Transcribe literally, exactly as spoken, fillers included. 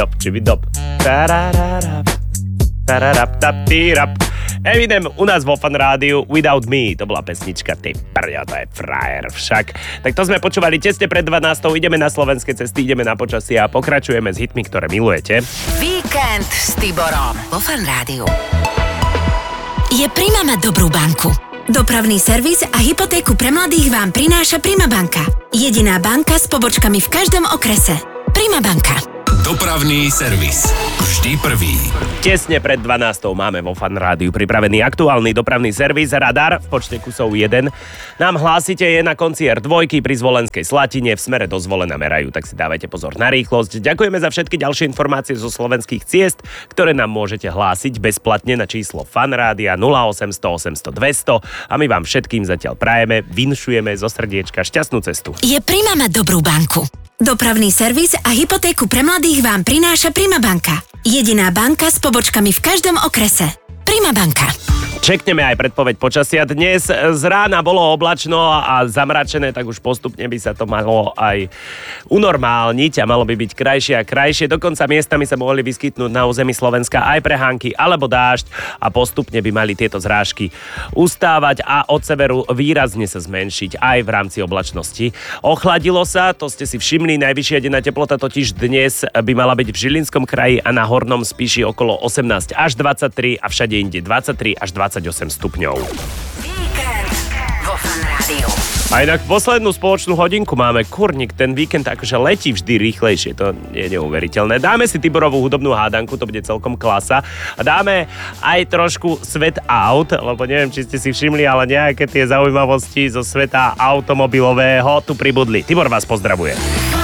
Top, čibidop. Tarararap. Tararap, tap, tírap. Eminem u nás vo Fan Rádiu Without Me, to bola pesnička, ty prďa, to je frajer však. Tak to sme počúvali tesne pred dvanástou, ideme na slovenské cesty, ideme na počasie a pokračujeme s hitmi, ktoré milujete. Víkend s Tiborom vo Fan Rádiu. Je Prima mať dobrú banku. Dopravný servis a hypotéku pre mladých vám prináša Prima banka. Jediná banka s pobočkami v každom okrese. Prima banka. Dopravný servis. Vždy prvý. Tesne pred dvanástou máme vo Fan Rádiu pripravený aktuálny dopravný servis Radar v počte kusov jeden. Nám hlásite, je na konci er dva pri Zvolenskej Slatine, v smere do Zvolena merajú, tak si dávajte pozor na rýchlosť. Ďakujeme za všetky ďalšie informácie zo slovenských ciest, ktoré nám môžete hlásiť bezplatne na číslo Fan Rádia nula osemsto osemsto dvesto a my vám všetkým zatiaľ prajeme, vinšujeme zo srdiečka šťastnú cestu. Je Prima mať dobrú banku. Dopravný servis a hypotéku pre mladých vám prináša Prima banka. Jediná banka s pobočkami v každom okrese. Prima banka. Čekneme aj predpoveď počasia. Dnes z rána bolo oblačno a zamračené, tak už postupne by sa to malo aj unormálniť a malo by byť krajšie a krajšie. Dokonca miestami sa mohli vyskytnúť na území Slovenska aj prehánky alebo dážď a postupne by mali tieto zrážky ustávať a od severu výrazne sa zmenšiť aj v rámci oblačnosti. Ochladilo sa, to ste si všimli, najvyššia denná teplota totiž dnes by mala byť v Žilinskom kraji a na Hornom Spiši okolo osemnásť až dvadsaťtri a všade inde dvadsaťtri až dvadsaťosem stupňov. Víkend vo Fan Rádiu. A inak poslednú spoločnú hodinku máme. Kurník, ten víkend akože letí vždy rýchlejšie, to je neuveriteľné. Dáme si Tiborovú hudobnú hádanku, to bude celkom klasa. A dáme aj trošku svet aut, lebo neviem, či ste si všimli, ale nejaké tie zaujímavosti zo sveta automobilového tu pribudli. Tibor vás pozdravuje.